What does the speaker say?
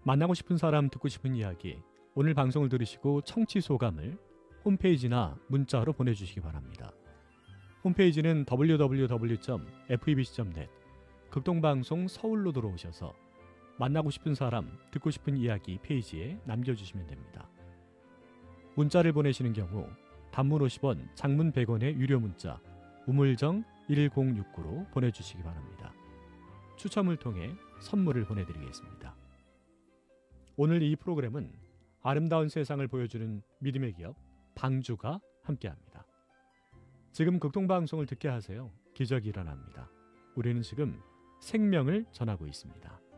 만나고 싶은 사람, 듣고 싶은 이야기, 오늘 방송을 들으시고 청취 소감을 홈페이지나 문자로 보내주시기 바랍니다. 홈페이지는 www.febc.net 극동방송 서울로 들어오셔서 만나고 싶은 사람, 듣고 싶은 이야기 페이지에 남겨주시면 됩니다. 문자를 보내시는 경우 단문 50원, 장문 100원의 유료 문자 우물정 1069로 보내주시기 바랍니다. 추첨을 통해 선물을 보내드리겠습니다. 오늘 이 프로그램은 아름다운 세상을 보여주는 믿음의 기업 방주가 함께합니다. 지금 극동방송을 듣게 하세요. 기적이 일어납니다. 우리는 지금 생명을 전하고 있습니다.